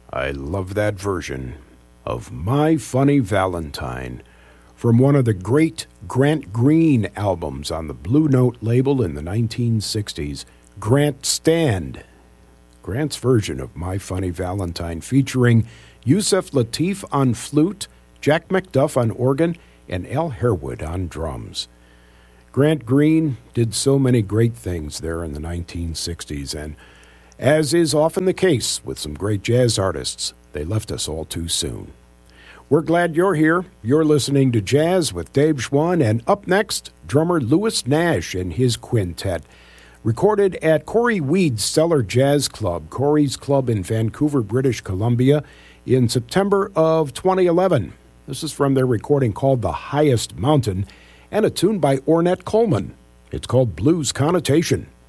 I love that version of My Funny Valentine from one of the great Grant Green albums on the Blue Note label in the 1960s, Grant Stand. Grant's version of My Funny Valentine featuring Yusef Lateef on flute, Jack McDuff on organ, and Al Harewood on drums. Grant Green did so many great things there in the 1960s, and as is often the case with some great jazz artists, they left us all too soon. We're glad you're here. You're listening to Jazz with Dave Schwann, and up next, drummer Louis Nash and his quintet. Recorded at Corey Weed's Cellar Jazz Club, Corey's Club in Vancouver, British Columbia, in September of 2011. This is from their recording called The Highest Mountain, and a tune by Ornette Coleman. It's called Blues Connotation.